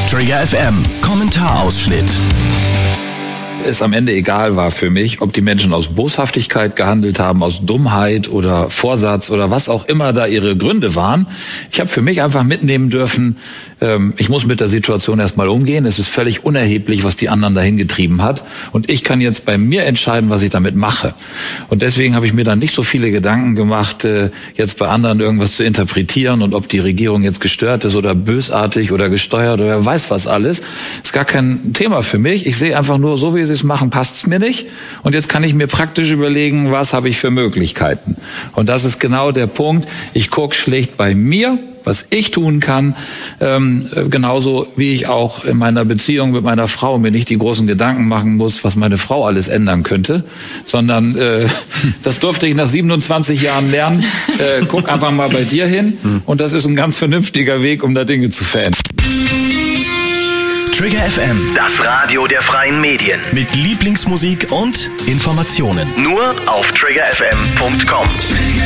Trigger FM Kommentarausschnitt. Es am Ende egal war für mich, ob die Menschen aus Boshaftigkeit gehandelt haben, aus Dummheit oder Vorsatz oder was auch immer da ihre Gründe waren. Ich habe für mich einfach mitnehmen dürfen, ich muss mit der Situation erstmal umgehen. Es ist völlig unerheblich, was die anderen dahin getrieben hat. Und ich kann jetzt bei mir entscheiden, was ich damit mache. Und deswegen habe ich mir dann nicht so viele Gedanken gemacht, jetzt bei anderen irgendwas zu interpretieren und ob die Regierung jetzt gestört ist oder bösartig oder gesteuert oder wer weiß was alles. Ist gar kein Thema für mich. Ich sehe einfach nur, so wie sie es machen, passt es mir nicht. Und jetzt kann ich mir praktisch überlegen, was habe ich für Möglichkeiten. Und das ist genau der Punkt. Ich gucke schlicht bei mir, was ich tun kann, genauso wie ich auch in meiner Beziehung mit meiner Frau mir nicht die großen Gedanken machen muss, was meine Frau alles ändern könnte, sondern das durfte ich nach 27 Jahren lernen. Guck einfach mal bei dir hin und das ist ein ganz vernünftiger Weg, um da Dinge zu verändern. Trigger FM, Das Radio der freien Medien. mit Lieblingsmusik und Informationen. Nur auf triggerfm.com.